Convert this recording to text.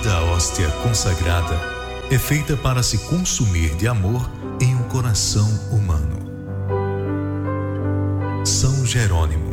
Cada hóstia consagrada é feita para se consumir de amor em um coração humano. São Jerônimo.